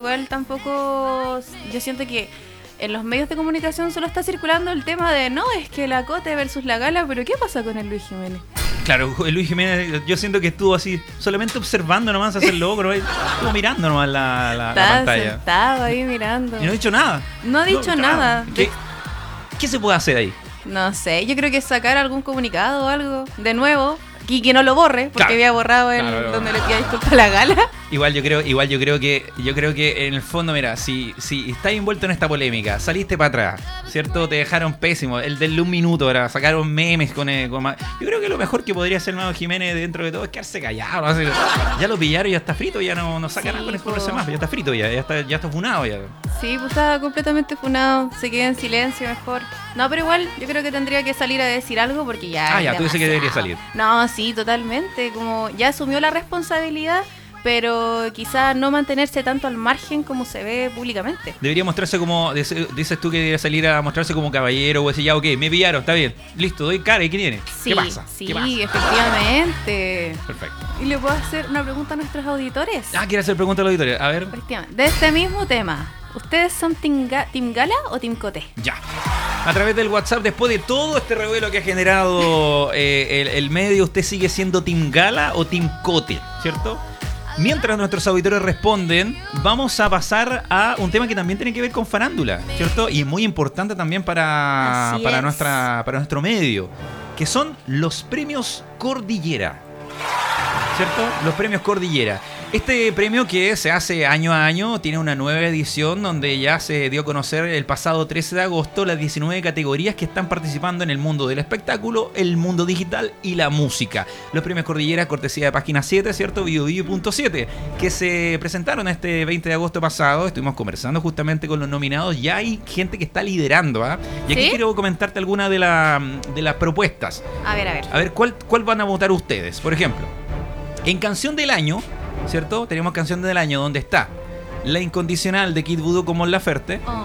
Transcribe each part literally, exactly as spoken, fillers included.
igual tampoco, yo siento que en los medios de comunicación solo está circulando el tema de no, es que la Cote versus la Gala, pero ¿qué pasa con el Luis Jiménez? Claro, el Luis Jiménez, yo siento que estuvo así, solamente observando nomás hacer el logro, estuvo mirando nomás la, la, la pantalla. Sentado ahí mirando. Y no ha dicho nada. No ha dicho no, nada. ¿Qué, ¿Qué se puede hacer ahí? No sé, yo creo que sacar algún comunicado o algo, de nuevo, y que no lo borre, porque claro, había borrado el claro, donde le pedía disculpas a la Gala. Igual yo creo, igual yo creo que, yo creo que en el fondo, mira, si, si estás envuelto en esta polémica, saliste para atrás, ¿cierto? Te dejaron pésimo, el del un minuto, ahora sacaron memes con, el, con yo creo que lo mejor que podría hacer Mago Jiménez dentro de todo es quedarse callado, ¿no? Ya lo pillaron y ya está frito, ya no, no saca sí, nada con el por más, ya está frito, ya, ya está, ya está funado ya. Sí, pues está completamente funado, se queda en silencio mejor. No, pero igual yo creo que tendría que salir a decir algo porque ya. Ah, ya, tú dices que debería salir. No, sí, totalmente, como ya asumió la responsabilidad, pero quizás no mantenerse tanto al margen como se ve públicamente. Debería mostrarse como, dices tú que debería salir a mostrarse como caballero o decir, ya, ok, me pillaron, está bien, listo, doy cara, ¿y qué tiene? Sí, ¿Qué pasa? Sí, ¿Qué pasa? Perfectamente. Perfecto. ¿Y le puedo hacer una pregunta a nuestros auditores? Ah, quiere hacer pregunta a los auditores, a ver. De este mismo tema, ¿ustedes son team, ga- team Gala o Team Cote? Ya. A través del WhatsApp, después de todo este revuelo que ha generado eh, el, el medio, ¿usted sigue siendo Team Gala o Team Cote? ¿Cierto? Mientras nuestros auditores responden, vamos a pasar a un tema que también tiene que ver con farándula, ¿cierto? Y es muy importante también para, para, nuestra, para nuestro medio, que son los premios Cordillera, ¿cierto? Los premios Cordillera. Este premio que se hace año a año tiene una nueva edición donde ya se dio a conocer el pasado trece de agosto las diecinueve categorías que están participando en el mundo del espectáculo, el mundo digital y la música. Los premios Cordillera, cortesía de Página siete, ¿cierto? Biobío punto siete, que se presentaron este veinte de agosto pasado. Estuvimos conversando justamente con los nominados. Ya hay gente que está liderando, ¿ah? ¿eh? Y aquí ¿sí? quiero comentarte alguna de, la, de las propuestas. A ver, a ver. A ver, ¿cuál, ¿cuál van a votar ustedes? Por ejemplo, en Canción del Año, ¿cierto? Tenemos Canción del Año donde está La Incondicional de Kid Voodoo con Mon Laferte. Oh.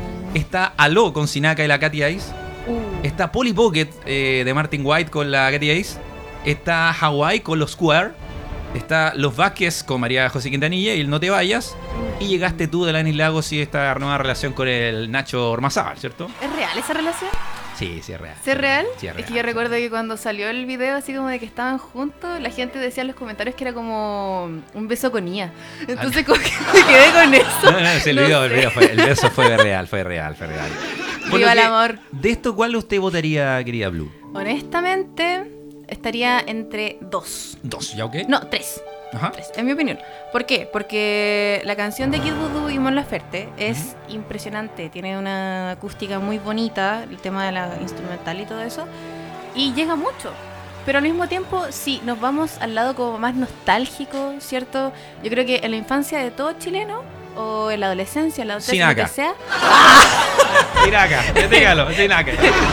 Está Aló con Sinaka y la Katy Ice. Uh. Está Polly Pocket eh, de Martin White con la Katy Ice. Está Hawaii con los Square. Está Los Vázquez con María José Quintanilla y el No Te Vayas. Y llegaste tú de Lanis Lagos y esta nueva relación con el Nacho Ormazábal, ¿cierto? ¿Es real esa relación? Sí, sí es real. ¿Sí es real? Sí, es real. Es que yo recuerdo que cuando salió el video así como de que estaban juntos, la gente decía en los comentarios que era como un beso con I A. Entonces como que me quedé con eso. No, no, sí, el, no video, el, video fue, el beso fue real, fue real, fue real. Viva el amor. De esto, ¿cuál usted votaría, querida Blue? Honestamente, estaría entre dos. ¿Dos? ¿Ya ok? No, tres. Ajá. Tres, en mi opinión. ¿Por qué? Porque la canción de Kid Voodoo y Mon Laferte es uh-huh. impresionante. Tiene una acústica muy bonita, el tema de la instrumental y todo eso. Y llega mucho. Pero al mismo tiempo, sí, nos vamos al lado como más nostálgico, ¿cierto? Yo creo que en la infancia de todo chileno, o en la adolescencia, en la adolescencia, lo que sea. Sinaca, dígalo, Sinaca.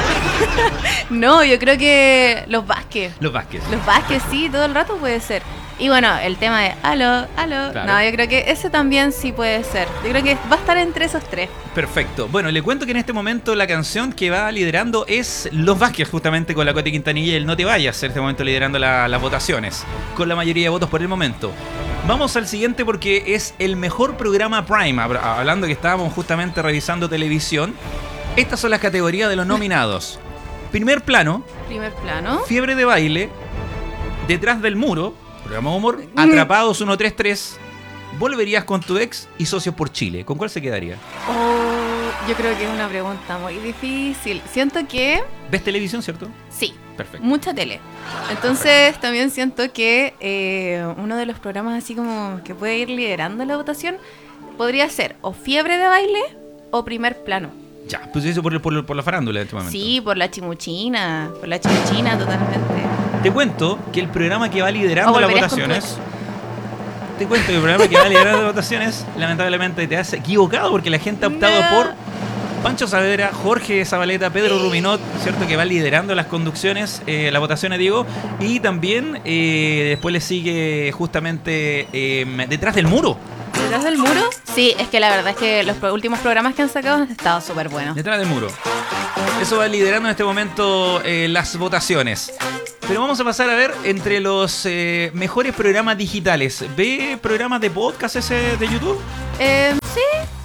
No, yo creo que los Vázquez. Los Vázquez. Los Vázquez, sí, todo el rato puede ser. Y bueno, el tema de aló, aló. Claro. No, yo creo que ese también sí puede ser. Yo creo que va a estar entre esos tres. Perfecto. Bueno, le cuento que en este momento la canción que va liderando es Los Vázquez, justamente con la Cote Quintanilla y el No Te Vayas, en este momento liderando la, las votaciones, con la mayoría de votos por el momento. Vamos al siguiente porque es el mejor programa Prime. Hablando que estábamos justamente revisando televisión. Estas son las categorías de los nominados. Primer plano. Primer plano. Fiebre de baile. Detrás del muro. Programa de humor. Atrapados ciento treinta y tres. Volverías con tu ex y Socios por Chile. ¿Con cuál se quedaría? Oh, yo creo que es una pregunta muy difícil. Siento que... ¿Ves televisión, cierto? Sí. Perfecto. Mucha tele. Entonces Perfecto. También siento que eh, uno de los programas así como que puede ir liderando la votación podría ser o Fiebre de baile o Primer plano. Ya, pues eso por, por, por la farándula en este momento. Sí, por la chimuchina. Por la chimuchina totalmente. Te cuento que el programa que va liderando las votaciones... Te cuento que el programa que va liderando las votaciones, lamentablemente te has equivocado porque la gente ha optado no. por Pancho Saavedra, Jorge Zabaleta, Pedro Ruminot, ¿cierto? Que va liderando las conducciones, eh, las votaciones, digo. Y también eh, después le sigue justamente eh, Detrás del muro. ¿Detrás del muro? Sí, es que la verdad es que los últimos programas que han sacado han estado súper buenos. Detrás del muro. Eso va liderando en este momento eh, las votaciones. Pero vamos a pasar a ver entre los eh, mejores programas digitales. ¿Ve programas de podcast ese de YouTube? Eh,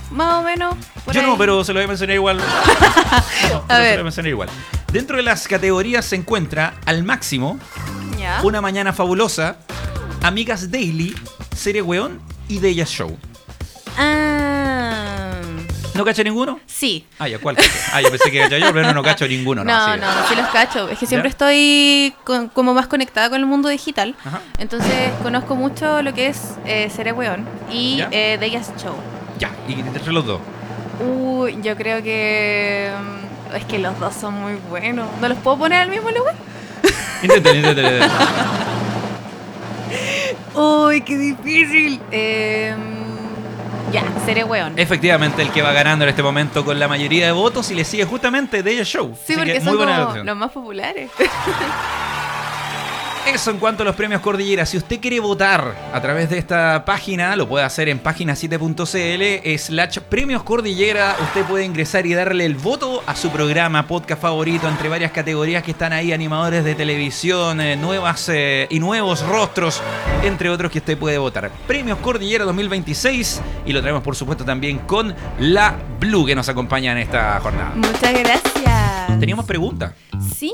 más o menos. Por Yo ahí. no, pero se lo voy a mencionar igual. No, A pero se ver. lo voy a mencionar igual. Dentro de las categorías se encuentra al máximo ¿Ya? Una Mañana Fabulosa, Amigas Daily, Serie Weón y The Ella Show. Ah, ¿No cacho ninguno? sí. Ah, ya, ¿cuál cacho? Ah, yo pensé que cacho yo, pero no, no cacho ninguno. No, No, sí. no, sí los cacho. Es que siempre ¿Ya? estoy con- como más conectada con el mundo digital. Ajá. Entonces conozco mucho lo que es eh, Seré Weón y ¿Ya? eh, The Ellas Show. Ya, y entre los dos. Uy, yo creo que... mm, es que los dos son muy buenos. ¿No los puedo poner al mismo lugar? Inténtalo, inténtalo, inténtalo. Uy, qué difícil. Eh, ya, Seré Weón. Efectivamente, el que va ganando en este momento con la mayoría de votos y le sigue justamente The Ella Show. Sí, Así porque que son muy buena como elección. los más populares. Eso en cuanto a los premios Cordillera. Si usted quiere votar a través de esta página, lo puede hacer en página siete punto c l slash premios Cordillera. Usted puede ingresar y darle el voto a su programa, podcast favorito, entre varias categorías que están ahí, animadores de televisión, eh, nuevas eh, y nuevos rostros, entre otros que usted puede votar. Premios Cordillera dos mil veintiséis, y lo traemos por supuesto también con la Blue que nos acompaña en esta jornada. Muchas gracias. Teníamos preguntas. Sí.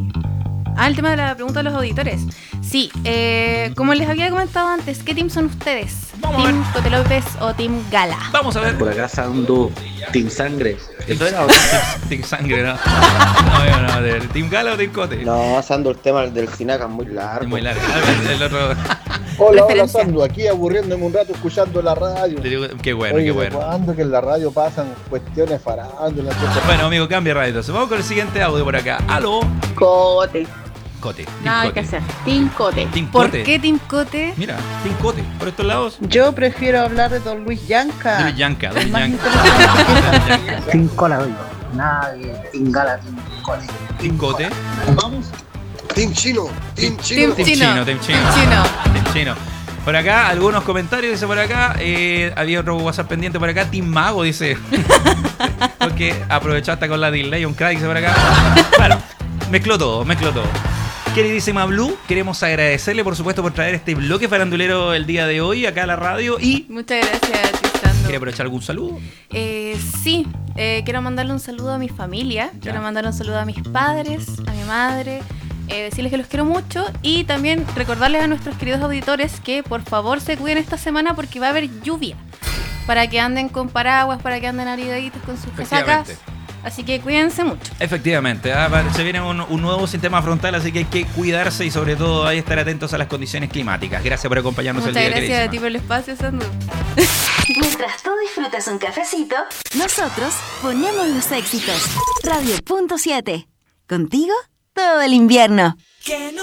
Ah, el tema de la pregunta de los auditores. Sí, eh, como les había comentado antes, ¿qué team son ustedes? Vamos a ¿Team Cote López o Team Gala? Vamos a ver. Por acá Sandu, Team Sangre. ¿Eso era o no? Team Sangre, ¿no? No, no, no, ¿Team Gala o Team Cote? No, Sandu, el tema del Sinaca es muy largo. Es muy largo. A ver, el otro. Hola, hola Referencia. Sandu, aquí aburriéndome un rato escuchando la radio. Le digo, qué bueno, Oye, qué ¿de bueno. cuándo que en la radio pasan cuestiones farándulas? Bueno, amigo, cambia radio entonces. Vamos con el siguiente audio por acá. Aló. Cote. Cote. Team Nada Cote. que hacer. Team Cote. Team ¿Por Cote. qué Team Cote? Mira, Team Cote. Por estos lados. Yo prefiero hablar de Don Luis Yanca. Don Yanka, Don Es más Yanka. interesante. Team Cola, oigo. Nada de Team Gala, Team Cola. Team Cote. Vamos. Team Chino, Team Chino. Team Team Chino. Chino, Team Chino. Team Chino. Team Chino. Por acá, algunos comentarios, dice por acá. Eh, había otro WhatsApp pendiente por acá. Team Mago, dice. Porque aprovechaste con la delay, un crack, dice por acá. Bueno, mezcló todo, mezcló todo. Queridísima Blue, queremos agradecerle por supuesto por traer este bloque farandulero el día de hoy acá a la radio. Y Muchas gracias, Tristando. ¿quiere aprovechar algún saludo? Eh, sí, eh, quiero mandarle un saludo a mi familia, Ya. quiero mandarle un saludo a mis padres, a mi madre, eh, decirles que los quiero mucho y también recordarles a nuestros queridos auditores que por favor se cuiden esta semana porque va a haber lluvia, para que anden con paraguas, para que anden abrigaditos con sus casacas, Efectivamente. así que cuídense mucho. Efectivamente, ah, va- se viene un, un nuevo sistema frontal, así que hay que cuidarse y sobre todo hay que estar atentos a las condiciones climáticas. Gracias por acompañarnos Muchas el día, gracias a ti queridísima. por el espacio, Sandu. Mientras tú disfrutas un cafecito, nosotros ponemos los éxitos. Radio punto siete. Contigo todo el invierno. Que no